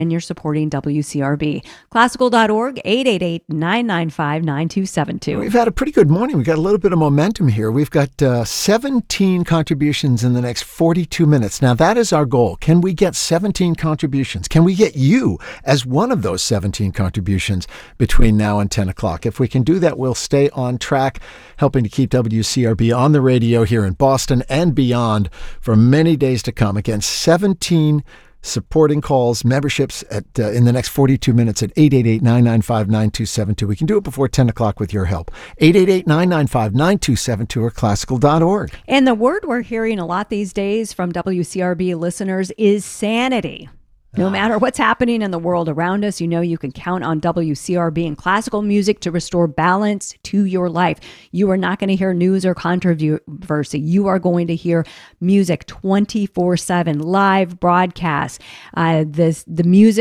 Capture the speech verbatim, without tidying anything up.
and you're supporting W C R B. Classical dot org, eight eight eight, nine nine five, nine two seven two. We've had a pretty good morning. We've got a little bit of momentum here. We've got uh, seventeen contributions in the next forty-two minutes. Now, that is our goal. Can we get seventeen contributions? Can we get you as one of those seventeen contributions between now and ten o'clock? If we can do that, we'll stay on track, helping to keep W C R B on the radio here in Boston and beyond for many days to come. Again, seventeen supporting calls, memberships at uh, in the next forty-two minutes at eight eight eight, nine nine five, nine two seven two. We can do it before ten o'clock with your help. eight eight eight, nine nine five, nine two seven two or classical dot org. And the word we're hearing a lot these days from W C R B listeners is sanity. No matter what's happening in the world around us, you know you can count on W C R B and classical music to restore balance to your life. You are not going to hear news or controversy. You are going to hear music twenty-four seven, live broadcasts. Uh, this, the music